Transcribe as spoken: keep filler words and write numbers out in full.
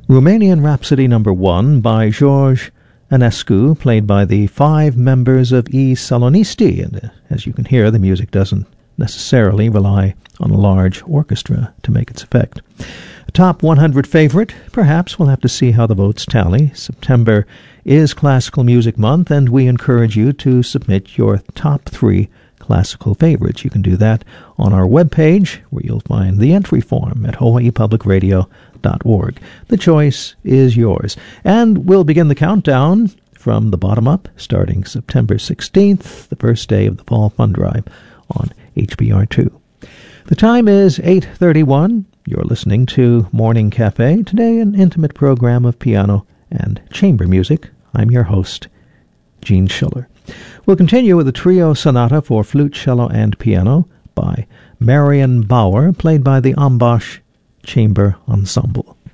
Romanian Rhapsody Number One by George Enescu, played by the five members of E Salonisti, and uh, as you can hear, the music doesn't necessarily rely on a large orchestra to make its effect. A top one hundred favorite? Perhaps. We'll have to see how the votes tally. September is Classical Music Month, and we encourage you to submit your top three classical favorites. You can do that on our webpage, where you'll find the entry form at hawaii public radio dot org. The choice is yours. And we'll begin the countdown from the bottom up, starting September sixteenth, the first day of the Fall Fund Drive on H B R two. The time is eight thirty-one. You're listening to Morning Cafe, today an intimate program of piano and chamber music. I'm your host, Gene Schiller. We'll continue with a trio sonata for flute, cello, and piano by Marian Bauer, played by the Ambash Chamber Ensemble.